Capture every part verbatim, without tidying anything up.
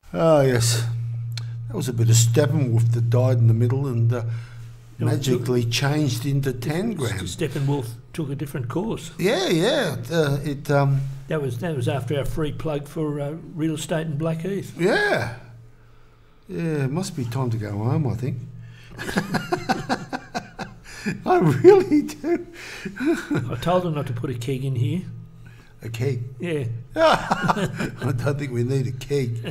Oh, yes. That was a bit of Steppenwolf that died in the middle and uh, No, magically changed into Tangram. Steppenwolf took a different course. Yeah, yeah. Uh, it, um, That was that was after our free plug for uh, real estate in Blackheath. yeah. Yeah, it must be time to go home, I think. I really do. I told them not to put a keg in here. A keg. Yeah. I don't think we need a keg.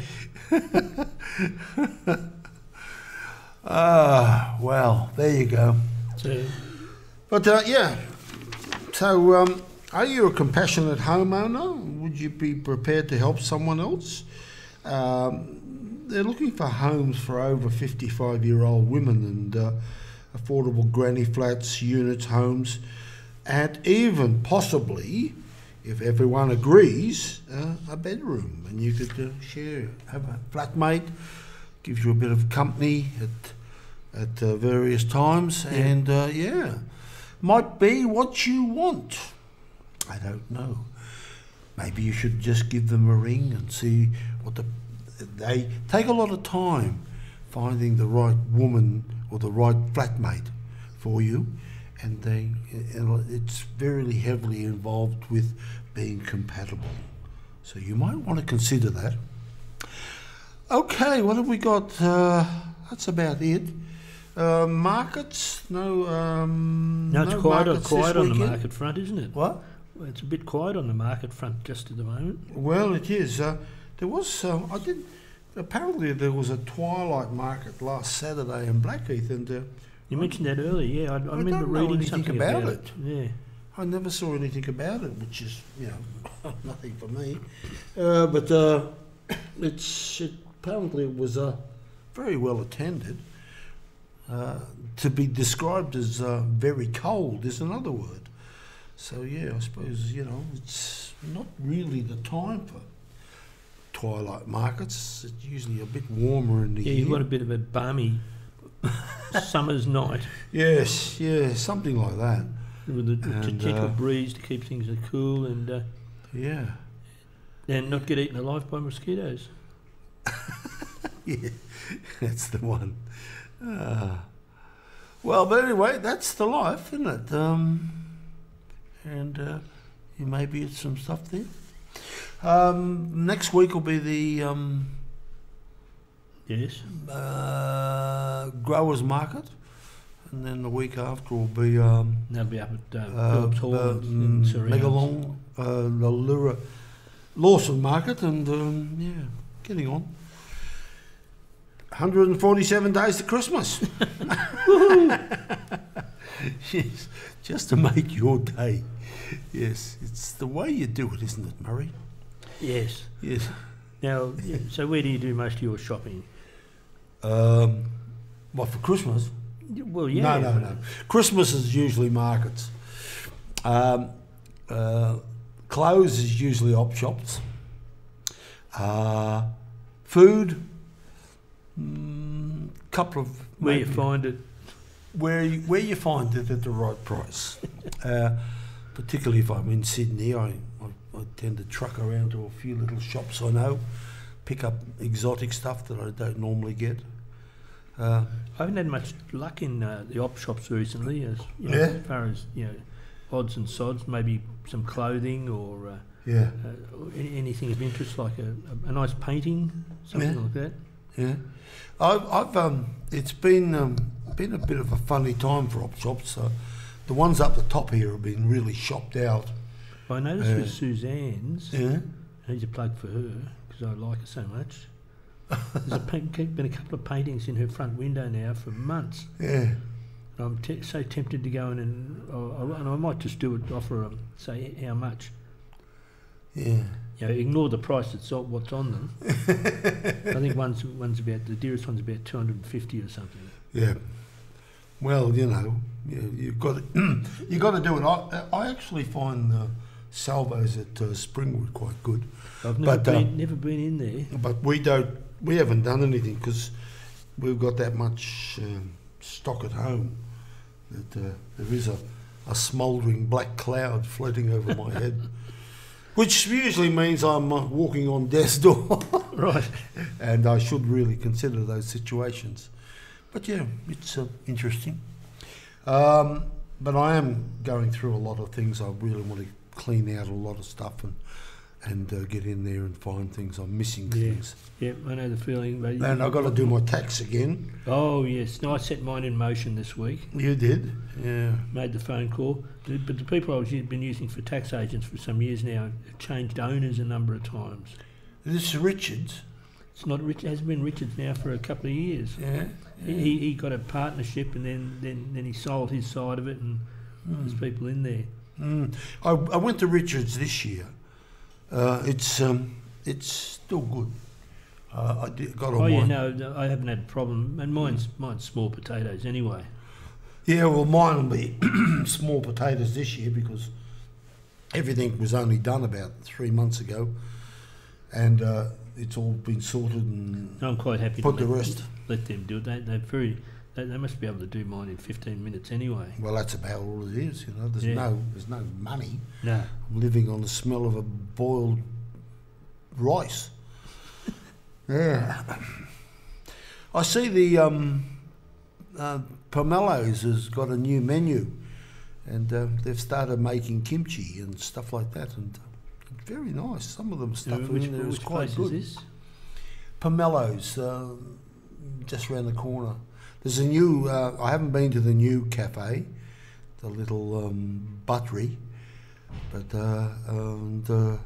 Ah, well, there you go. So But uh, yeah, so um, are you a compassionate homeowner? Would you be prepared to help someone else? Um, they're looking for homes for over fifty-five-year-old women and uh, affordable granny flats, units, homes, and even possibly, if everyone agrees, uh, a bedroom. And you could uh, share, have a flatmate, gives you a bit of company at at uh, various times, Yeah. and uh, yeah, might be what you want. I don't know. Maybe you should just give them a ring and see what the. They take a lot of time finding the right woman or the right flatmate for you, and they it's very heavily involved with being compatible. So you might want to consider that. Okay, what have we got? Uh, that's about it. Uh, markets? No. Um, no, it's no quiet, markets quiet this on the weekend? market front, isn't it? What? Well, it's a bit quiet on the market front just at the moment. Well, it is. Uh, there was. Uh, I did. Apparently, there was a twilight market last Saturday in Blackheath, and uh, You mentioned that earlier, yeah. I, I, I remember don't know reading anything something about about, it. Yeah. I never saw anything about it, which is, you know, nothing for me. Uh, but uh, it's it, apparently it was uh, very well attended. Uh, to be described as uh, very cold is another word. So yeah, I suppose, you know, it's not really the time for twilight markets. It's usually a bit warmer in the Yeah, year. you've got a bit of a balmy summer's night Yes, yeah, something like that. with a, a And, gentle uh, breeze to keep things cool and uh, Yeah. and not get eaten alive by mosquitoes. Yeah, that's the one. Uh, well, but anyway, that's the life, isn't it? Um, and uh, you maybe it's some stuff there. Um, next week will be the um, Yes. uh, growers market, and then the week after will be um, They'll be up at uh, uh, Phillips Hall uh, in mm, surrounds. Megalong, uh, the Lura Lawson market, and um, yeah, getting on. one hundred forty-seven days to Christmas. Yes, just to make your day. Yes, it's the way you do it, isn't it, Murray? Yes. Yes. Now, yeah, so where do you do most of your shopping? Um, what, for Christmas? Well, yeah. No, no, no. Christmas is usually markets. Um, uh, clothes is usually op shops. Uh, food, mm, couple of Where you maybe- find it. where you, where you find it at the right price. uh, particularly if I'm in Sydney, I, I, I tend to truck around to a few little shops I know, pick up exotic stuff that I don't normally get. Uh, I haven't had much luck in uh, the op shops recently, as, you know, Yeah. as far as, you know, odds and sods, maybe some clothing or uh, yeah, uh, or any, anything of interest, like a, a, a nice painting, something Yeah. like that. yeah. I've, I've um, it's been um, been a bit of a funny time for op shops. Uh, the ones up the top here have been really shopped out. I noticed Uh, with Suzanne's, Yeah. here's a plug for her because I like her so much. There's a, paint- been a couple of paintings in her front window now for months. Yeah. And I'm te- so tempted to go in and, oh, I- and I might just do it, offer them, say how much. Yeah. You know, ignore the price that's on, what's on them. I think one's one's about the dearest one's about two hundred and fifty or something. Yeah. Well, you know, you, you've got to, you got to do it. I, I actually find uh, salvos at uh, Springwood quite good, I've never But, uh, been never been in there. but we don't. We haven't done anything because we've got that much um, stock at home that uh, there is a, a smouldering black cloud floating over my head. which usually means I'm uh, walking on death's door. Right. And I should really consider those situations. But yeah, it's uh, interesting. Um, but I am going through a lot of things. I really want to clean out a lot of stuff and and uh, get in there and find things. I'm missing Yeah. things. Yep, I know the feeling. But And I've got to do my tax again. Oh, yes. No, I set mine in motion this week. You did? Yeah. Made the phone call. The- But the people I've been using for tax agents for some years now have changed owners a number of times. This is Richards. It's not Rich. It hasn't been Richards now for a couple of years. Yeah. He, he he got a partnership and then, then, then he sold his side of it and there's people in there. Mm. I, I went to Richards this year. Uh, it's um, it's still good. Uh, I did, got on Oh yeah, mine. no, no, I haven't had a problem, and mine's mine's small potatoes anyway. Yeah, well, mine will be small potatoes this year because everything was only done about three months ago, and uh, it's all been sorted and I'm quite happy put to the let, rest. let them do it. They they're very they, they must be able to do mine in fifteen minutes anyway. Well, that's about all it is. You know, there's Yeah. no there's no money. No, I'm living on the smell of a boiled rice. Yeah. I see the um, uh, Pomelo's has got a new menu, and uh, they've started making kimchi and stuff like that, and uh, it's very nice. Some of them stuff which, in there is which quite place good. is this? Pomelo's, uh, just round the corner. There's a new. Uh, I haven't been to the new cafe, the little um, buttery, but uh, and. Uh,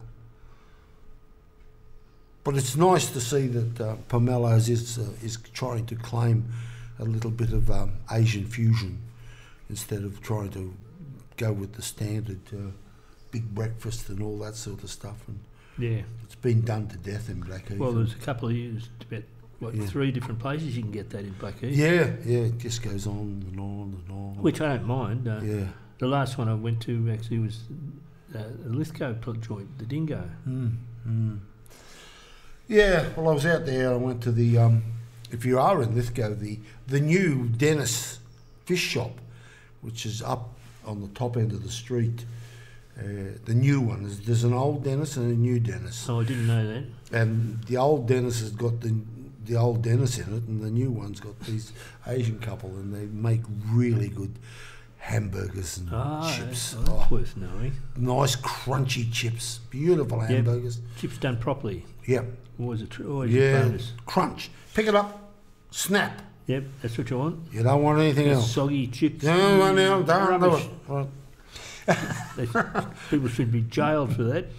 But it's nice to see that uh, Pomelo's is uh, is trying to claim a little bit of um, Asian fusion instead of trying to go with the standard uh, big breakfast and all that sort of stuff. And Yeah. it's been done to death in Blackheath. Well, there's a couple of years, about what Yeah. three different places you can get that in Blackheath. yeah, yeah, it just goes on and on and on. Which I don't mind. Uh, yeah. The last one I went to actually was uh, a Lithgow pl- joint, the Dingo. Mm, mm. Yeah, well, I was out there. I went to the, um, if you are in Lithgow, the the new Dennis Fish Shop, which is up on the top end of the street. Uh, the new one is there's an old Dennis and a new Dennis, So I didn't know that. and the old Dennis has got the the old Dennis in it, and the new one's got these Asian couple, and they make really good hamburgers and Ah, chips. that's, that's Oh, worth knowing. nice crunchy chips, beautiful hamburgers. Chips done properly. Yep. Always a, tr- always a Yeah, bonus. crunch. Pick it up, snap. Yep, that's what you want. You don't want anything else. Soggy chips. No, no, no, don't do Rubbish. it. Right. They- People should be jailed for that.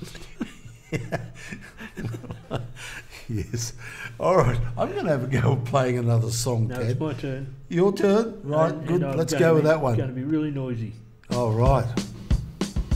Yes. All right. I'm going to have a go at playing another song, No, Ted. it's my turn. Your turn. Right, And- good. and I'm Let's gonna go with be- that one. It's going to be really noisy. All right.